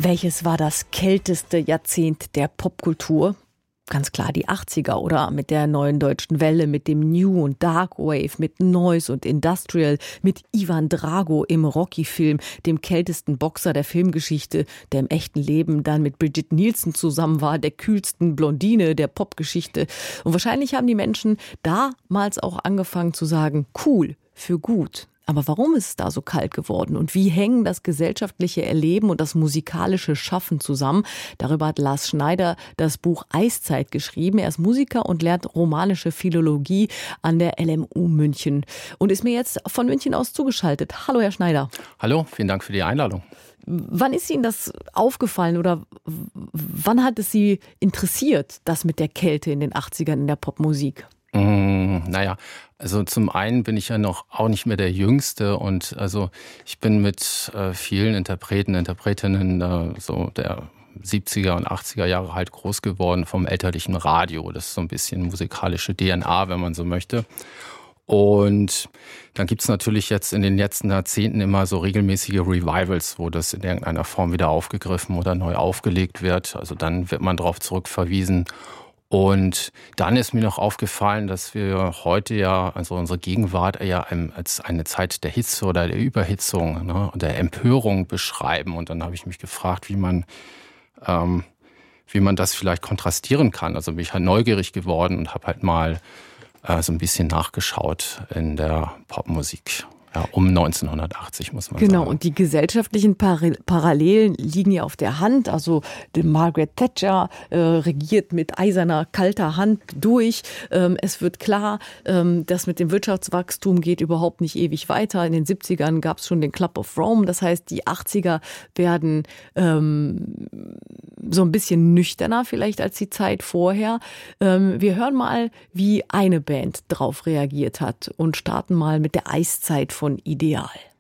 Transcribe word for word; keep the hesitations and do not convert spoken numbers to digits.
Welches war das kälteste Jahrzehnt der Popkultur? Ganz klar die achtziger, oder? Mit der neuen deutschen Welle, mit dem New und Dark Wave, mit Noise und Industrial, mit Ivan Drago im Rocky-Film, dem kältesten Boxer der Filmgeschichte, der im echten Leben dann mit Brigitte Nielsen zusammen war, der kühlsten Blondine der Popgeschichte. Und wahrscheinlich haben die Menschen damals auch angefangen zu sagen, cool, für gut. Aber warum ist es da so kalt geworden und wie hängen das gesellschaftliche Erleben und das musikalische Schaffen zusammen? Darüber hat Lars Schneider das Buch Eiszeit geschrieben. Er ist Musiker und lehrt romanische Philologie an der L M U München und ist mir jetzt von München aus zugeschaltet. Hallo, Herr Schneider. Hallo, vielen Dank für die Einladung. Wann ist Ihnen das aufgefallen oder wann hat es Sie interessiert, das mit der Kälte in den achtzigern in der Popmusik? Mm, naja, also zum einen bin ich ja noch auch nicht mehr der Jüngste und also ich bin mit äh, vielen Interpreten, Interpretinnen äh, so der siebziger und achtziger Jahre halt groß geworden vom elterlichen Radio. Das ist so ein bisschen musikalische D N A, wenn man so möchte. Und dann gibt's natürlich jetzt in den letzten Jahrzehnten immer so regelmäßige Revivals, wo das in irgendeiner Form wieder aufgegriffen oder neu aufgelegt wird. Also dann wird man darauf zurückverwiesen. Und dann ist mir noch aufgefallen, dass wir heute ja, also unsere Gegenwart ja als eine Zeit der Hitze oder der Überhitzung, ne, und der Empörung beschreiben. Und dann habe ich mich gefragt, wie man, ähm, wie man das vielleicht kontrastieren kann. Also bin ich halt neugierig geworden und habe halt mal äh, so ein bisschen nachgeschaut in der Popmusik. Ja, um neunzehnhundertachtzig muss man genau, sagen. Genau, und die gesellschaftlichen Par- Parallelen liegen ja auf der Hand. Also die Margaret Thatcher äh, regiert mit eiserner, kalter Hand durch. Ähm, es wird klar, ähm, das mit dem Wirtschaftswachstum geht überhaupt nicht ewig weiter. In den siebzigern gab es schon den Club of Rome. Das heißt, die achtziger werden ähm, so ein bisschen nüchterner vielleicht als die Zeit vorher. Ähm, wir hören mal, wie eine Band drauf reagiert hat und starten mal mit der Eiszeit von Ideal.